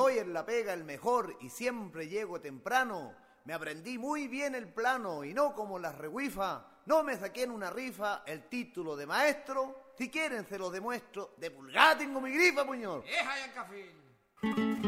soy en la pega el mejor y siempre llego temprano. Me aprendí muy bien el plano y no como las reguifas. No me saqué en una rifa el título de maestro. Si quieren se lo demuestro. De pulgada tengo mi grifa, puñor. ¡Eja, Yancafín!